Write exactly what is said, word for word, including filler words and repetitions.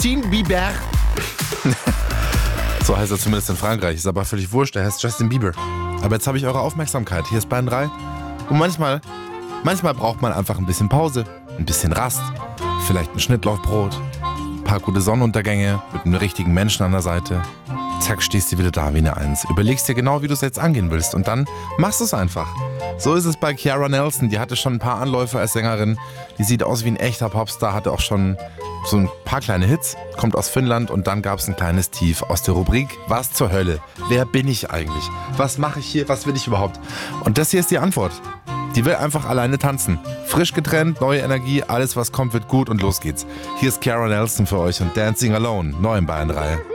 Justin Bieber. So heißt er zumindest in Frankreich. Ist aber völlig wurscht, er heißt Justin Bieber. Aber jetzt habe ich eure Aufmerksamkeit. Hier ist Bayern drei. Und manchmal, manchmal braucht man einfach ein bisschen Pause, ein bisschen Rast. Vielleicht ein Schnittlauchbrot, ein paar gute Sonnenuntergänge mit einem richtigen Menschen an der Seite. Zack, stehst du wieder da wie eine Eins. Überlegst dir genau, wie du es jetzt angehen willst und dann machst du es einfach. So ist es bei Ciara Nelson. Die hatte schon ein paar Anläufe als Sängerin. Die sieht aus wie ein echter Popstar, hatte auch schon so ein paar kleine Hits, kommt aus Finnland und dann gab es ein kleines Tief aus der Rubrik Was zur Hölle? Wer bin ich eigentlich? Was mache ich hier? Was will ich überhaupt? Und das hier ist die Antwort. Die will einfach alleine tanzen. Frisch getrennt, neue Energie, alles was kommt wird gut und los geht's. Hier ist Ciara Nelson für euch und Dancing Alone, neu in Bayern drei.